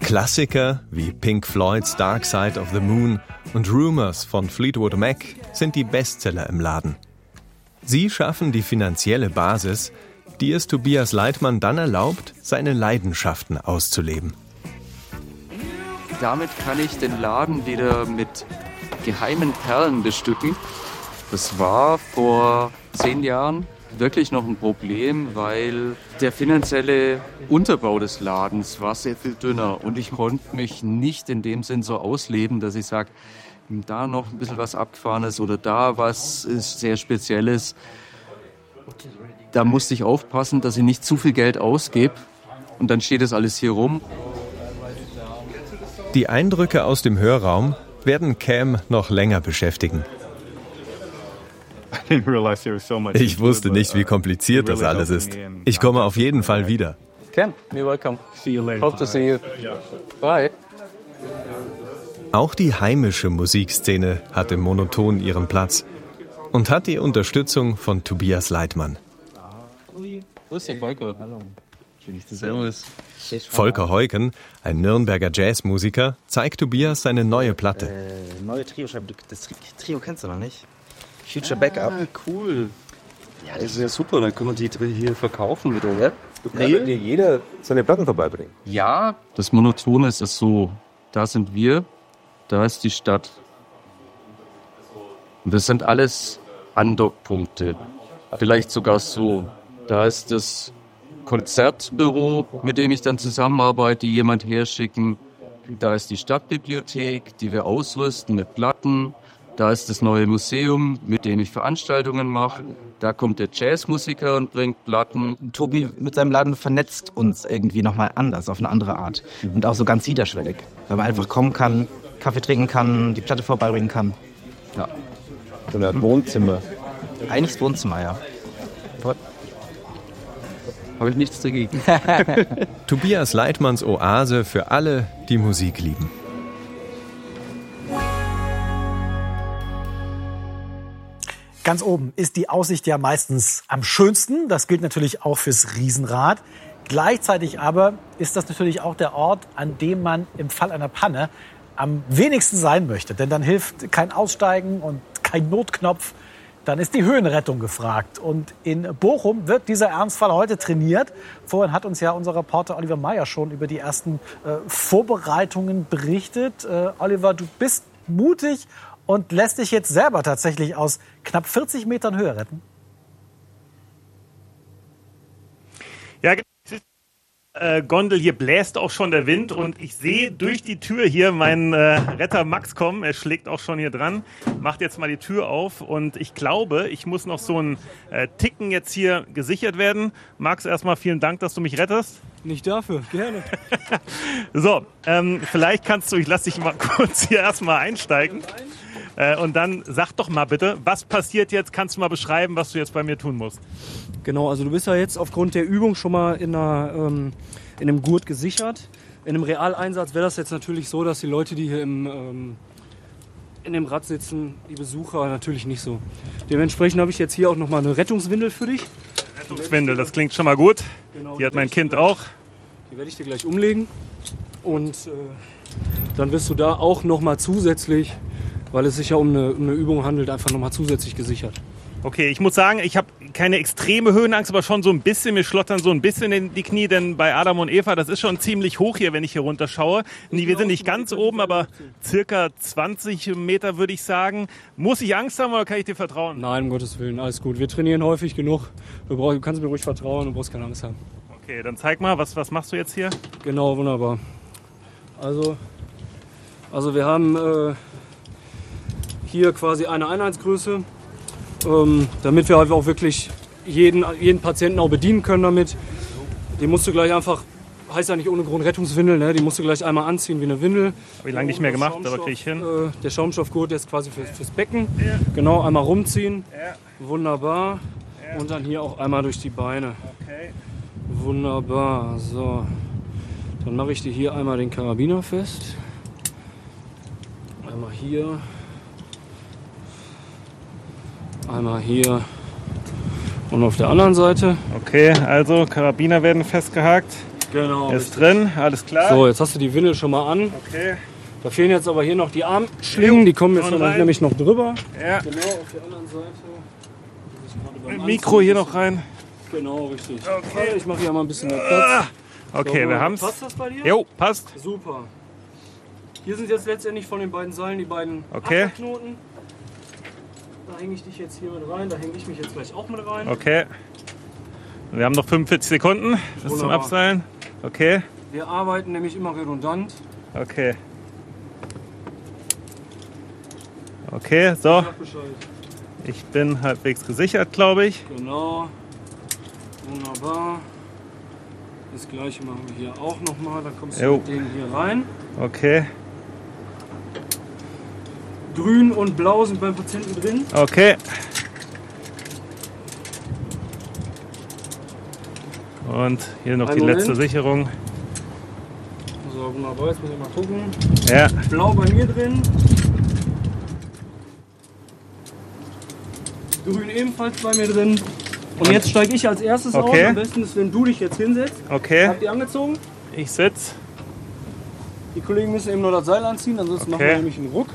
Klassiker wie Pink Floyds Dark Side of the Moon und Rumours von Fleetwood Mac sind die Bestseller im Laden. Sie schaffen die finanzielle Basis, die es Tobias Leitmann dann erlaubt, seine Leidenschaften auszuleben. Damit kann ich den Laden wieder mit geheimen Perlen bestücken. Das war vor 10 Jahren wirklich noch ein Problem, weil der finanzielle Unterbau des Ladens war sehr viel dünner und ich konnte mich nicht in dem Sinn so ausleben, dass ich sage, da noch ein bisschen was Abgefahrenes oder da was ist sehr Spezielles. Da musste ich aufpassen, dass ich nicht zu viel Geld ausgebe und dann steht das alles hier rum. Die Eindrücke aus dem Hörraum werden Cam noch länger beschäftigen. Ich wusste nicht, wie kompliziert das alles ist. Ich komme auf jeden Fall wieder. Cam, you're welcome. See you later. Hope to see you. Bye. Auch die heimische Musikszene hat im Monoton ihren Platz und hat die Unterstützung von Tobias Leitmann. Grüß dich, Volker. Hallo. Servus. Volker Heuken, ein Nürnberger Jazzmusiker, zeigt Tobias seine neue Platte. Neue Trio-Scheibe. Das Trio kennst du noch nicht? Future Backup. Ah, cool. Ja, das ist ja super. Dann können wir die hier verkaufen wieder, oder? Kann dir jeder seine Platten vorbeibringen? Ja, das Monotone ist das so. Da sind wir, da ist die Stadt. Und das sind alles Andockpunkte. Vielleicht sogar so. Da ist das Konzertbüro, mit dem ich dann zusammenarbeite, die jemand herschicken. Da ist die Stadtbibliothek, die wir ausrüsten mit Platten. Da ist das neue Museum, mit dem ich Veranstaltungen mache. Da kommt der Jazzmusiker und bringt Platten. Tobi mit seinem Laden vernetzt uns irgendwie nochmal anders, auf eine andere Art. Und auch so ganz niederschwellig. Weil man einfach kommen kann, Kaffee trinken kann, die Platte vorbeibringen kann. Ja. So eine Art Wohnzimmer. Eigentlich das Wohnzimmer, ja. Habe ich nichts dagegen. Tobias Leitmanns Oase für alle, die Musik lieben. Ganz oben ist die Aussicht ja meistens am schönsten. Das gilt natürlich auch fürs Riesenrad. Gleichzeitig aber ist das natürlich auch der Ort, an dem man im Fall einer Panne am wenigsten sein möchte. Denn dann hilft kein Aussteigen und kein Notknopf. Dann ist die Höhenrettung gefragt. Und in Bochum wird dieser Ernstfall heute trainiert. Vorhin hat uns ja unser Reporter Oliver Meyer schon über die ersten Vorbereitungen berichtet. Oliver, du bist mutig und lässt dich jetzt selber tatsächlich aus knapp 40 Metern Höhe retten? Ja, Gondel, hier bläst auch schon der Wind und ich sehe durch die Tür hier meinen Retter Max kommen. Er schlägt auch schon hier dran, macht jetzt mal die Tür auf und ich glaube, ich muss noch so ein Ticken jetzt hier gesichert werden. Max, erstmal vielen Dank, dass du mich rettest. Nicht dafür, gerne. So, vielleicht kannst du, ich lass dich mal kurz hier erstmal einsteigen. Und dann sag doch mal bitte, was passiert jetzt? Kannst du mal beschreiben, was du jetzt bei mir tun musst? Genau, also du bist ja jetzt aufgrund der Übung schon mal in einem Gurt gesichert. In einem Realeinsatz wäre das jetzt natürlich so, dass die Leute, die hier in dem Rad sitzen, die Besucher, natürlich nicht so. Dementsprechend habe ich jetzt hier auch nochmal eine Rettungswindel für dich. Rettungswindel, das klingt schon mal gut. Genau, die hat mein Kind auch. Die werde ich dir gleich umlegen. Und dann wirst du da auch nochmal zusätzlich, weil es sich ja um eine Übung handelt, einfach nochmal zusätzlich gesichert. Okay, ich muss sagen, ich habe keine extreme Höhenangst, aber schon so ein bisschen, mir schlottern so ein bisschen in die Knie, denn bei Adam und Eva, das ist schon ziemlich hoch hier, wenn ich hier runterschaue. Wir sind nicht ganz oben, aber circa 20 Meter würde ich sagen. Muss ich Angst haben oder kann ich dir vertrauen? Nein, um Gottes Willen, alles gut. Wir trainieren häufig genug. Du kannst mir ruhig vertrauen, du brauchst keine Angst haben. Okay, dann zeig mal, was machst du jetzt hier? Genau, wunderbar. Also wir haben hier quasi eine Einheitsgröße, damit wir halt auch wirklich jeden Patienten auch bedienen können damit. Die musst du gleich einfach, heißt ja nicht ohne Grund Rettungswindel, ne? Die musst du gleich einmal anziehen wie eine Windel. Habe ich lange nicht mehr gemacht, aber kriege ich hin. Der Schaumstoffgurt, der ist quasi fürs Becken. Ja. Genau, einmal rumziehen. Ja. Wunderbar. Ja. Und dann hier auch einmal durch die Beine. Okay. Wunderbar. So. Dann mache ich dir hier einmal den Karabiner fest. Einmal hier. Einmal hier. Und auf der anderen Seite. Okay, also Karabiner werden festgehakt. Genau. Ist drin, alles klar. So, jetzt hast du die Windel schon mal an. Okay. Da fehlen jetzt aber hier noch die Armschlingen, die kommen jetzt nämlich noch drüber. Ja. Genau, auf der anderen Seite. Ein Mikro hier noch rein. Genau, richtig. Okay. Ich mache hier mal ein bisschen mehr Platz. Okay, So, wir haben's. Passt das bei dir? Jo, passt. Super. Hier sind jetzt letztendlich von den beiden Seilen die beiden Okay. Achterknoten. Da hänge ich dich jetzt hier mit rein, da hänge ich mich jetzt gleich auch mit rein. Okay. Wir haben noch 45 Sekunden bis zum Wunderbar. Abseilen. Okay. Wir arbeiten nämlich immer redundant. Okay. Okay, so. Sag Bescheid. Ich bin halbwegs gesichert, glaube ich. Genau. Wunderbar. Das gleiche machen wir hier auch nochmal. Da kommst du Jo. mit denen hier rein. Okay. Grün und Blau sind beim Patienten drin. Okay. Und hier noch Einen die Moment. letzte Sicherung. So, wunderbar. Jetzt muss ich mal gucken. Ja. Blau bei mir drin. Grün ebenfalls bei mir drin. Und jetzt steige ich als erstes Okay. aus. Am besten ist, wenn du dich jetzt hinsetzt. Okay. Habt ihr angezogen? Ich sitze. Die Kollegen müssen eben nur das Seil anziehen, ansonsten machen Okay. wir nämlich einen Ruck.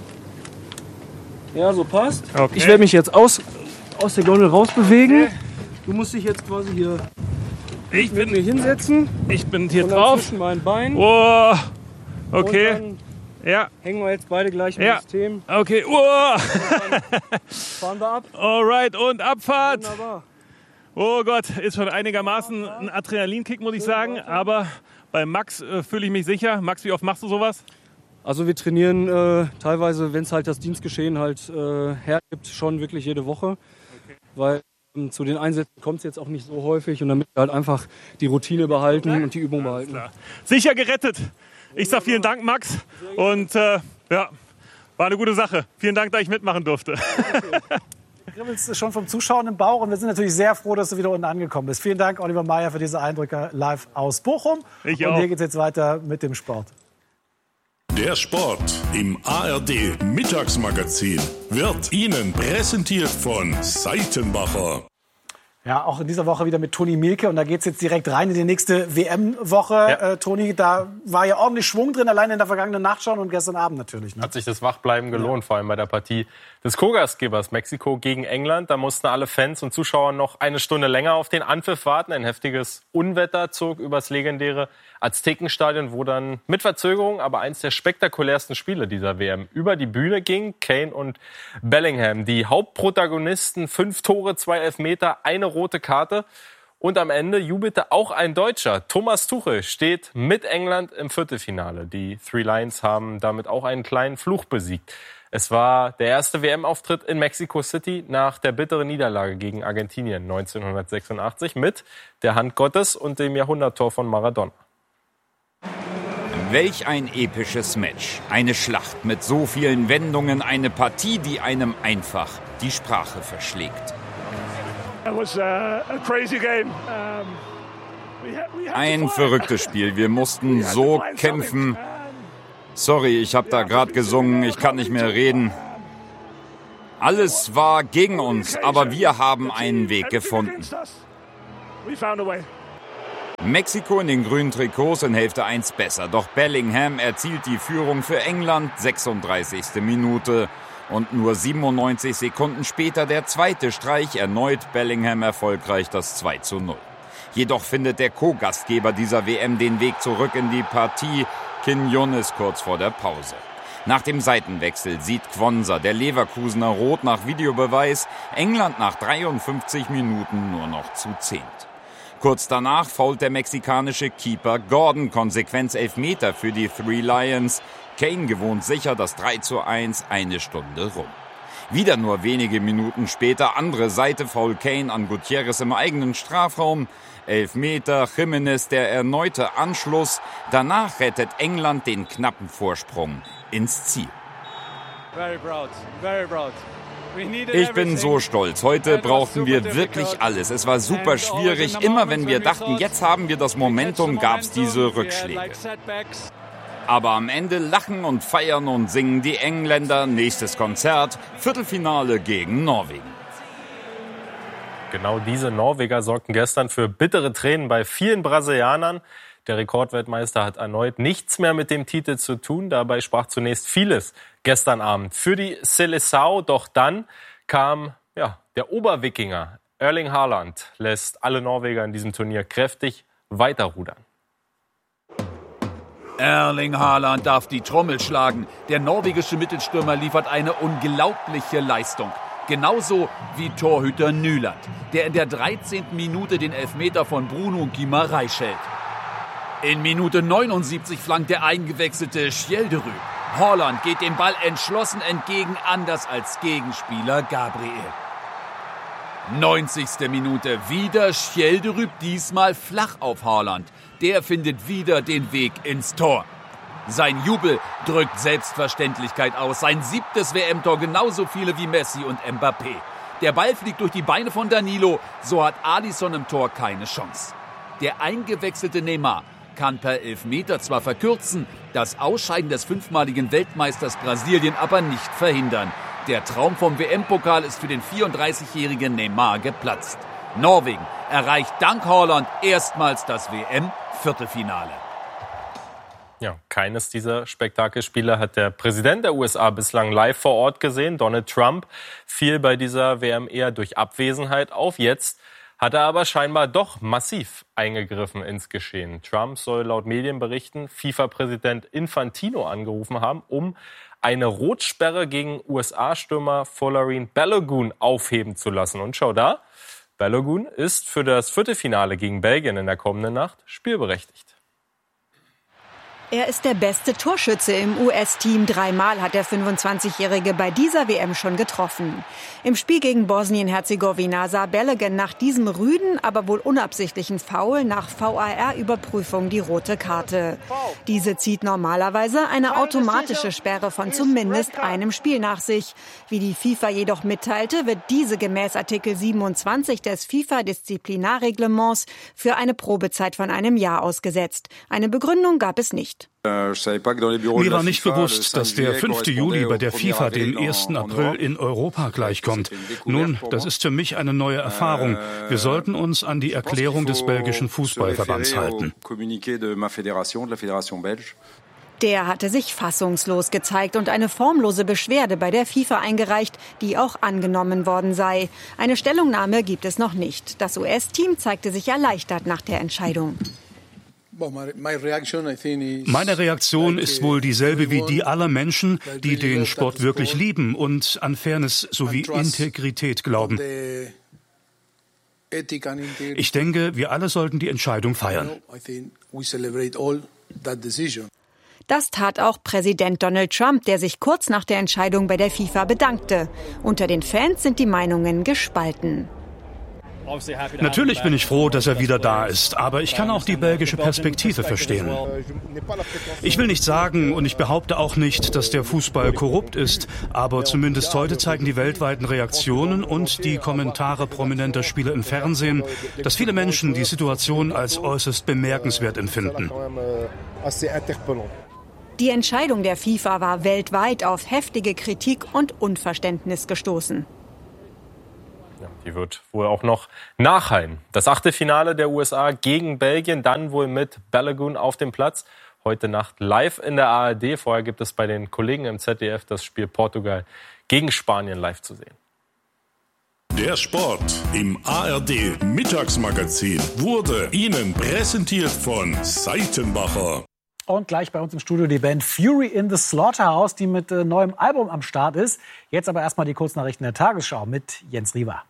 Ja, so passt. Okay. Ich werde mich jetzt aus der Gondel rausbewegen. Du musst dich jetzt quasi hier Ich mit mir hinsetzen. Ich bin hier Und dann drauf. zwischen meinen Beinen. Oh. Und Okay. dann Ja. hängen wir jetzt beide gleich im Ja. System. Okay. Oh. Fahren wir ab. Alright. Und Abfahrt. Wunderbar. Oh Gott, ist schon einigermaßen ein Adrenalinkick, muss ich sagen. Aber bei Max fühle ich mich sicher. Max, wie oft machst du sowas? Also wir trainieren teilweise, wenn es halt das Dienstgeschehen halt hergibt, schon wirklich jede Woche. Weil zu den Einsätzen kommt es jetzt auch nicht so häufig und damit wir halt einfach die Routine behalten und die Übung behalten. Sicher gerettet. Ich sage vielen Dank, Max. Und ja, war eine gute Sache. Vielen Dank, dass ich mitmachen durfte. Kribbelst schon vom Zuschauen im Bauch und wir sind natürlich sehr froh, dass du wieder unten angekommen bist. Vielen Dank, Oliver Meier, für diese Eindrücke live aus Bochum. Ich und auch. hier geht es jetzt weiter mit dem Sport. Der Sport im ARD Mittagsmagazin wird Ihnen präsentiert von Seitenbacher. Ja, auch in dieser Woche wieder mit Toni Mielke und da geht's jetzt direkt rein in die nächste WM-Woche. Ja. Toni, da war ja ordentlich Schwung drin, allein in der vergangenen Nacht schon und gestern Abend natürlich. Ne? Hat sich das Wachbleiben gelohnt, vor allem bei der Partie des Co-Gastgebers Mexiko gegen England. Da mussten alle Fans und Zuschauer noch eine Stunde länger auf den Anpfiff warten. Ein heftiges Unwetter zog übers legendäre Aztekenstadion, wo dann mit Verzögerung aber eins der spektakulärsten Spiele dieser WM über die Bühne ging. Kane und Bellingham, die Hauptprotagonisten, 5 Tore, 2 Elfmeter, eine rote Karte. Und am Ende jubelte auch ein Deutscher. Thomas Tuchel steht mit England im Viertelfinale. Die Three Lions haben damit auch einen kleinen Fluch besiegt. Es war der erste WM-Auftritt in Mexico City nach der bitteren Niederlage gegen Argentinien 1986 mit der Hand Gottes und dem Jahrhunderttor von Maradona. Welch ein episches Match. Eine Schlacht mit so vielen Wendungen, eine Partie, die einem einfach die Sprache verschlägt. Ein verrücktes Spiel. Wir mussten so kämpfen. Sorry, ich habe da gerade gesungen, ich kann nicht mehr reden. Alles war gegen uns, aber wir haben einen Weg gefunden. Mexiko in den grünen Trikots in Hälfte 1 besser. Doch Bellingham erzielt die Führung für England, 36. Minute. Und nur 97 Sekunden später der zweite Streich, erneut Bellingham erfolgreich das 2:0. Jedoch findet der Co-Gastgeber dieser WM den Weg zurück in die Partie. Quinjon ist kurz vor der Pause. Nach dem Seitenwechsel sieht Quonsa, der Leverkusener, rot nach Videobeweis. England nach 53 Minuten nur noch zu 10. Kurz danach fault der mexikanische Keeper Gordon, Konsequenz Elfmeter für die Three Lions. Kane gewohnt sicher das 3:1, eine Stunde rum. Wieder nur wenige Minuten später, andere Seite, Foul Kane an Gutierrez im eigenen Strafraum. Elfmeter, Jimenez der erneute Anschluss. Danach rettet England den knappen Vorsprung ins Ziel. Ich bin so stolz. Heute brauchten wir wirklich alles. Es war super schwierig. Immer wenn wir dachten, jetzt haben wir das Momentum, gab es diese Rückschläge. Aber am Ende lachen und feiern und singen die Engländer. Nächstes Konzert, Viertelfinale gegen Norwegen. Genau diese Norweger sorgten gestern für bittere Tränen bei vielen Brasilianern. Der Rekordweltmeister hat erneut nichts mehr mit dem Titel zu tun. Dabei sprach zunächst vieles gestern Abend für die Seleção. Doch dann kam der Oberwikinger Erling Haaland, lässt alle Norweger in diesem Turnier kräftig weiterrudern. Erling Haaland darf die Trommel schlagen. Der norwegische Mittelstürmer liefert eine unglaubliche Leistung. Genauso wie Torhüter Nyland, der in der 13. Minute den Elfmeter von Bruno Guimarães hält. In Minute 79 flankt der eingewechselte Skjelderud. Haaland geht dem Ball entschlossen entgegen, anders als Gegenspieler Gabriel. 90. Minute, wieder Skjelderud, diesmal flach auf Haaland. Der findet wieder den Weg ins Tor. Sein Jubel drückt Selbstverständlichkeit aus. Sein 7. WM-Tor, genauso viele wie Messi und Mbappé. Der Ball fliegt durch die Beine von Danilo, so hat Alisson im Tor keine Chance. Der eingewechselte Neymar kann per Elfmeter zwar verkürzen, das Ausscheiden des 5-maligen Weltmeisters Brasilien aber nicht verhindern. Der Traum vom WM-Pokal ist für den 34-jährigen Neymar geplatzt. Norwegen erreicht dank Haaland erstmals das WM-Viertelfinale. Ja, keines dieser Spektakelspiele hat der Präsident der USA bislang live vor Ort gesehen. Donald Trump fiel bei dieser WM eher durch Abwesenheit auf. Jetzt hat er aber scheinbar doch massiv eingegriffen ins Geschehen. Trump soll laut Medienberichten FIFA-Präsident Infantino angerufen haben, um eine Rotsperre gegen USA-Stürmer Folarin Balogun aufheben zu lassen. Und schau da, Balogun ist für das Viertelfinale gegen Belgien in der kommenden Nacht spielberechtigt. Er ist der beste Torschütze im US-Team. 3-mal hat der 25-Jährige bei dieser WM schon getroffen. Im Spiel gegen Bosnien-Herzegowina sah Balogun nach diesem rüden, aber wohl unabsichtlichen Foul nach VAR-Überprüfung die rote Karte. Diese zieht normalerweise eine automatische Sperre von zumindest einem Spiel nach sich. Wie die FIFA jedoch mitteilte, wird diese gemäß Artikel 27 des FIFA-Disziplinarreglements für eine Probezeit von einem Jahr ausgesetzt. Eine Begründung gab es nicht. Mir war nicht bewusst, dass der 5. Juli bei der FIFA dem 1. April in Europa gleichkommt. Nun, das ist für mich eine neue Erfahrung. Wir sollten uns an die Erklärung des belgischen Fußballverbands halten. Der hatte sich fassungslos gezeigt und eine formlose Beschwerde bei der FIFA eingereicht, die auch angenommen worden sei. Eine Stellungnahme gibt es noch nicht. Das US-Team zeigte sich erleichtert nach der Entscheidung. Meine Reaktion ist wohl dieselbe wie die aller Menschen, die den Sport wirklich lieben und an Fairness sowie Integrität glauben. Ich denke, wir alle sollten die Entscheidung feiern. Das tat auch Präsident Donald Trump, der sich kurz nach der Entscheidung bei der FIFA bedankte. Unter den Fans sind die Meinungen gespalten. Natürlich bin ich froh, dass er wieder da ist, aber ich kann auch die belgische Perspektive verstehen. Ich will nicht sagen und ich behaupte auch nicht, dass der Fußball korrupt ist, aber zumindest heute zeigen die weltweiten Reaktionen und die Kommentare prominenter Spieler im Fernsehen, dass viele Menschen die Situation als äußerst bemerkenswert empfinden. Die Entscheidung der FIFA war weltweit auf heftige Kritik und Unverständnis gestoßen. Die wird wohl auch noch nachhallen. Das Achtelfinale der USA gegen Belgien, dann wohl mit Balogun auf dem Platz. Heute Nacht live in der ARD. Vorher gibt es bei den Kollegen im ZDF das Spiel Portugal gegen Spanien live zu sehen. Der Sport im ARD Mittagsmagazin wurde Ihnen präsentiert von Seitenbacher. Und gleich bei uns im Studio die Band Fury in the Slaughterhouse, die mit neuem Album am Start ist. Jetzt aber erstmal die Kurznachrichten der Tagesschau mit Jens Riewer.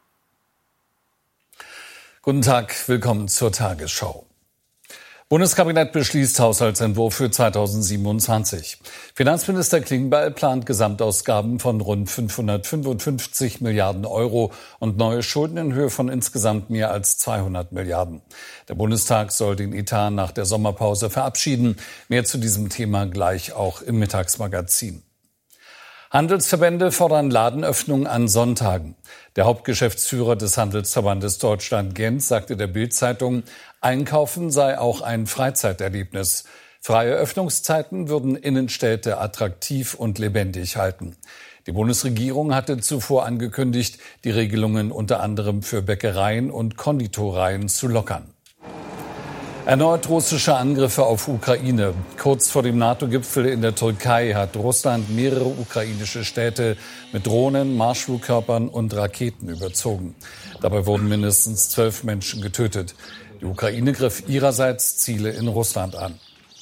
Guten Tag, willkommen zur Tagesschau. Bundeskabinett beschließt Haushaltsentwurf für 2027. Finanzminister Klingbeil plant Gesamtausgaben von rund 555 Milliarden Euro und neue Schulden in Höhe von insgesamt mehr als 200 Milliarden. Der Bundestag soll den Etat nach der Sommerpause verabschieden. Mehr zu diesem Thema gleich auch im Mittagsmagazin. Handelsverbände fordern Ladenöffnung an Sonntagen. Der Hauptgeschäftsführer des Handelsverbandes Deutschland Gent sagte der Bild-Zeitung, Einkaufen sei auch ein Freizeiterlebnis. Freie Öffnungszeiten würden Innenstädte attraktiv und lebendig halten. Die Bundesregierung hatte zuvor angekündigt, die Regelungen unter anderem für Bäckereien und Konditoreien zu lockern. Erneut russische Angriffe auf Ukraine. Kurz vor dem NATO-Gipfel in der Türkei hat Russland mehrere ukrainische Städte mit Drohnen, Marschflugkörpern und Raketen überzogen. Dabei wurden mindestens 12 Menschen getötet. Die Ukraine griff ihrerseits Ziele in Russland an.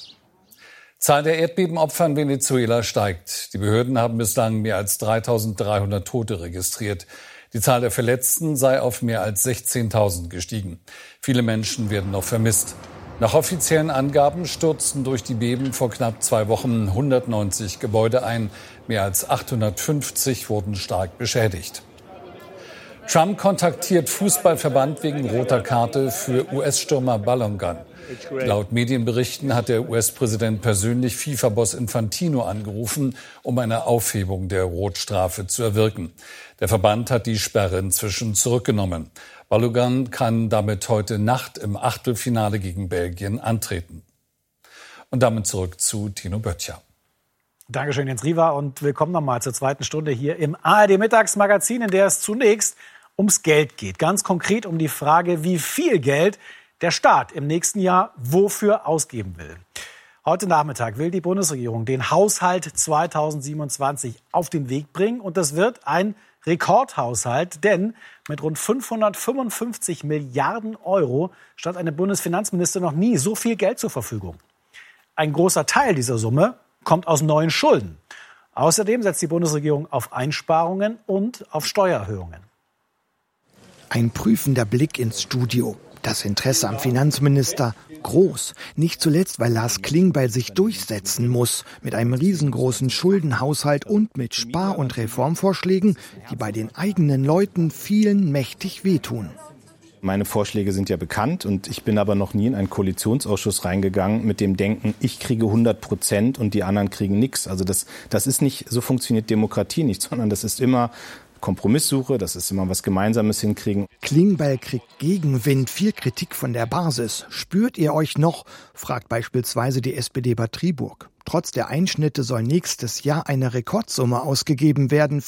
Zahl der Erdbebenopfer in Venezuela steigt. Die Behörden haben bislang mehr als 3.300 Tote registriert. Die Zahl der Verletzten sei auf mehr als 16.000 gestiegen. Viele Menschen werden noch vermisst. Nach offiziellen Angaben stürzten durch die Beben vor knapp 2 Wochen 190 Gebäude ein. Mehr als 850 wurden stark beschädigt. Trump kontaktiert Fußballverband wegen roter Karte für US-Stürmer Balogun. Laut Medienberichten hat der US-Präsident persönlich FIFA-Boss Infantino angerufen, um eine Aufhebung der Rotstrafe zu erwirken. Der Verband hat die Sperre inzwischen zurückgenommen. Balogun kann damit heute Nacht im Achtelfinale gegen Belgien antreten. Und damit zurück zu Tino Böttcher. Dankeschön, Jens Riva, und willkommen nochmal zur zweiten Stunde hier im ARD-Mittagsmagazin, in der es zunächst ums Geld geht. Ganz konkret um die Frage, wie viel Geld der Staat im nächsten Jahr wofür ausgeben will. Heute Nachmittag will die Bundesregierung den Haushalt 2027 auf den Weg bringen. Und das wird ein Rekordhaushalt, denn mit rund 555 Milliarden Euro stand einem Bundesfinanzminister noch nie so viel Geld zur Verfügung. Ein großer Teil dieser Summe kommt aus neuen Schulden. Außerdem setzt die Bundesregierung auf Einsparungen und auf Steuererhöhungen. Ein prüfender Blick ins Studio. Das Interesse am Finanzminister groß. Nicht zuletzt, weil Lars Klingbeil sich durchsetzen muss. Mit einem riesengroßen Schuldenhaushalt und mit Spar- und Reformvorschlägen, die bei den eigenen Leuten vielen mächtig wehtun. Meine Vorschläge sind ja bekannt und ich bin aber noch nie in einen Koalitionsausschuss reingegangen mit dem Denken, ich kriege 100% und die anderen kriegen nichts. Also das ist nicht, so funktioniert Demokratie nicht, sondern das ist immer Kompromisssuche, das ist immer was Gemeinsames hinkriegen. Klingbeil kriegt Gegenwind, viel Kritik von der Basis. Spürt ihr euch noch? Fragt beispielsweise die SPD Bad Triburg. Trotz der Einschnitte soll nächstes Jahr eine Rekordsumme ausgegeben werden.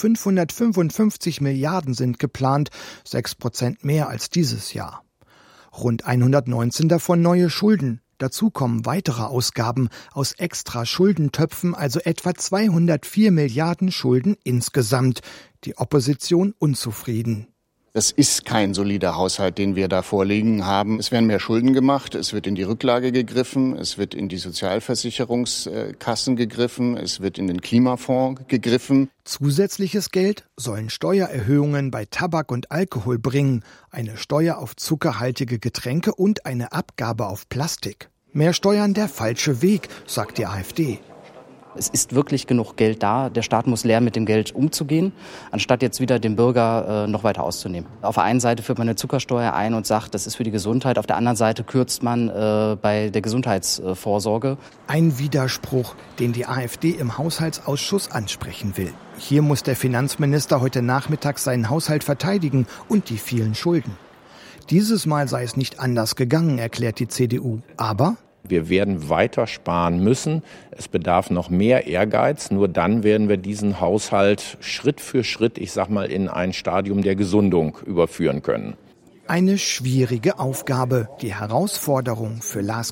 555 Milliarden sind geplant, 6% mehr als dieses Jahr. Rund 119 davon neue Schulden. Dazu kommen weitere Ausgaben aus extra Schuldentöpfen, also etwa 204 Milliarden Schulden insgesamt. Die Opposition unzufrieden. Das ist kein solider Haushalt, den wir da vorliegen haben. Es werden mehr Schulden gemacht, es wird in die Rücklage gegriffen, es wird in die Sozialversicherungskassen gegriffen, es wird in den Klimafonds gegriffen. Zusätzliches Geld sollen Steuererhöhungen bei Tabak und Alkohol bringen, eine Steuer auf zuckerhaltige Getränke und eine Abgabe auf Plastik. Mehr Steuern der falsche Weg, sagt die AfD. Es ist wirklich genug Geld da. Der Staat muss lernen, mit dem Geld umzugehen, anstatt jetzt wieder den Bürger noch weiter auszunehmen. Auf der einen Seite führt man eine Zuckersteuer ein und sagt, das ist für die Gesundheit. Auf der anderen Seite kürzt man bei der Gesundheitsvorsorge. Ein Widerspruch, den die AfD im Haushaltsausschuss ansprechen will. Hier muss der Finanzminister heute Nachmittag seinen Haushalt verteidigen und die vielen Schulden. Dieses Mal sei es nicht anders gegangen, erklärt die CDU. Aber wir werden weiter sparen müssen. Es bedarf noch mehr Ehrgeiz. Nur dann werden wir diesen Haushalt Schritt für Schritt, ich sag mal, in ein Stadium der Gesundung überführen können. Eine schwierige Aufgabe. Die Herausforderung für Lars